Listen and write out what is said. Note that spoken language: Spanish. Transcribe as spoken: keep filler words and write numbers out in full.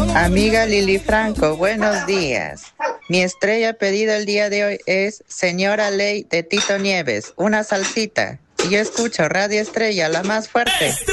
Amiga Lili Franco, buenos días. Mi estrella pedido el día de hoy es Señora Ley de Tito Nieves, una salsita. Y yo escucho Radio Estrella, la más fuerte.